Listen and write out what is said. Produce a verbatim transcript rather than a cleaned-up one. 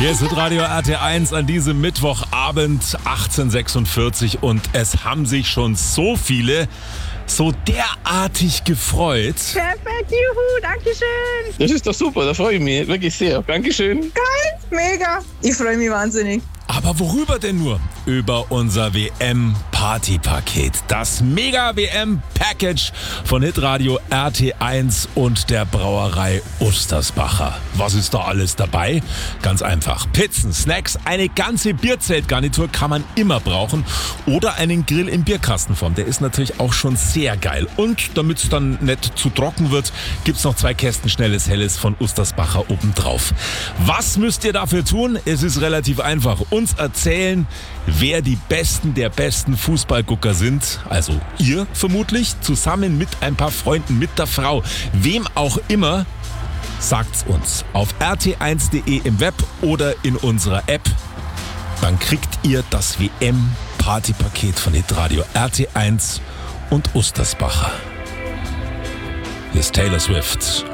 Hier ist Radio R T eins an diesem Mittwochabend achtzehn Uhr sechsundvierzig und es haben sich schon so viele so derartig gefreut. Perfekt, juhu, dankeschön. Das ist doch super, da freue ich mich wirklich sehr. Dankeschön. Geil, mega. Ich freue mich wahnsinnig. Aber worüber denn nur? Über unser W M-Party-Paket. Das Mega-W M-Package von Hitradio R T eins und der Brauerei Ustersbacher. Was ist da alles dabei? Ganz einfach. Pizzen, Snacks, eine ganze Bierzeltgarnitur kann man immer brauchen. Oder einen Grill in Bierkastenform. Der ist natürlich auch schon sehr geil. Und damit es dann nicht zu trocken wird, gibt es noch zwei Kästen schnelles Helles von Ustersbacher obendrauf. Was müsst ihr dafür tun? Es ist relativ einfach. Uns erzählen, wer die Besten der besten Fußballgucker sind. Also ihr vermutlich, zusammen mit ein paar Freunden, mit der Frau, wem auch immer. Sagt's uns auf r t eins punkt d e im Web oder in unserer App. Dann kriegt ihr das W M-Partypaket von Hitradio R T eins und Ustersbacher. Hier ist Taylor Swift